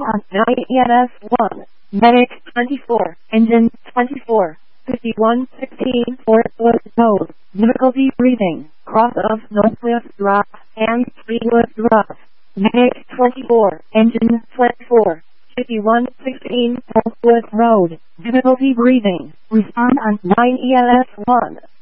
on 9 ENS 1. Medic 24. Engine 24. 5116 Fort Wood Road. Difficulty breathing. Cross of Northcliffe Drive and Streetwood Drive. Medic 24. Engine 24. 5116 Fort Wood Road. Difficulty breathing. Respond on 9 ENS 1.